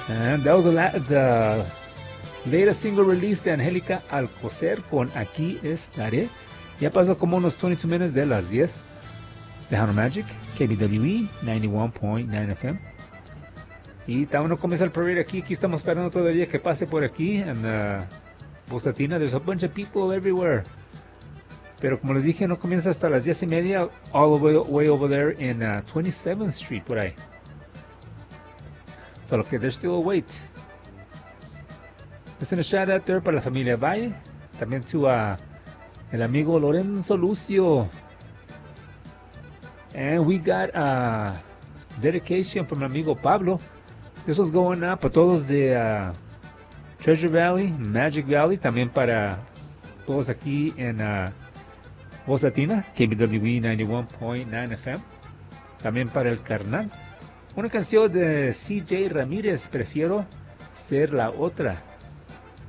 And that was the latest single release de Angélica Alcocer con Aquí Estaré. Ya pasó como unos 22 minutes de las 10 de Hano Magic, KBWE 91.9 FM. Y estamos no comienza el parade aquí. Aquí estamos esperando todavía que pase por aquí en Voz Latina. There's a bunch of people everywhere. Pero como les dije, no comienza hasta las 10:30, all the way over there in 27th Street, por ahí. Solo que there's still a wait. Listen a shout out there para la familia Valle. También to el amigo Lorenzo Lucio. And we got a dedication from mi amigo Pablo. This was going up para todos de Treasure Valley, Magic Valley. También para todos aquí en Voz Latina, KBWE 91.9 FM. También para el carnal. Una canción de CJ Ramírez, Prefiero Ser la Otra.